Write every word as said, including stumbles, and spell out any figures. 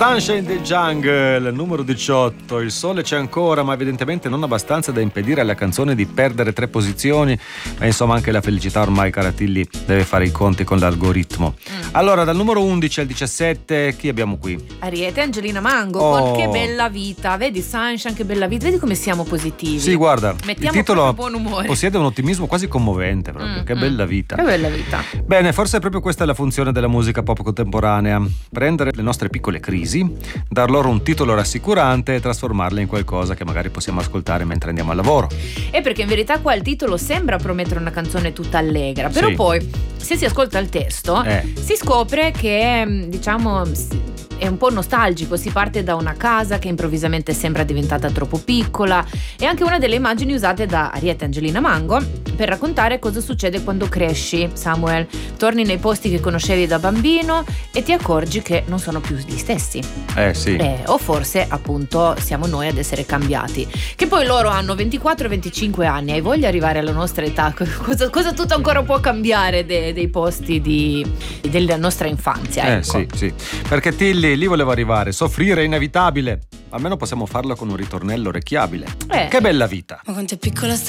Sunshine the Jungle, numero diciotto. Il sole c'è ancora, ma evidentemente non abbastanza da impedire alla canzone di perdere tre posizioni. Ma insomma, anche la felicità ormai, Caratilli, deve fare i conti con l'algoritmo. Mm. Allora, dal numero undici al diciassette, chi abbiamo qui? Ariete e Angelina Mango, oh. con Che bella vita. Vedi Sunshine, che bella vita. Vedi come siamo positivi. Sì, guarda, mettiamo il titolo buon umore. Possiede un ottimismo quasi commovente proprio. Mm, che mm. bella vita. Che bella vita. Bene, forse è proprio questa la funzione della musica pop contemporanea: prendere le nostre piccole crisi, dar loro un titolo rassicurante e trasformarle in qualcosa che magari possiamo ascoltare mentre andiamo al lavoro. E perché in verità qua il titolo sembra promettere una canzone tutta allegra, però sì. Poi se si ascolta il testo eh. si scopre che, diciamo, è un po' nostalgico. Si parte da una casa che improvvisamente sembra diventata troppo piccola. È anche una delle immagini usate da Ariete e Angelina Mango per raccontare cosa succede quando cresci, Samuel. Torni nei posti che conoscevi da bambino e ti accorgi che non sono più gli stessi. Eh sì. Eh, o forse appunto siamo noi ad essere cambiati. Che poi loro hanno ventiquattro venticinque anni. Hai voglia di arrivare alla nostra età? Cosa, cosa tutto ancora può cambiare de, dei posti di, della nostra infanzia? Eh ecco. sì, sì. Perché Tilly lì volevo arrivare. Soffrire è inevitabile. Almeno possiamo farlo con un ritornello orecchiabile. Eh. Che bella vita. Ma quanto è piccola sta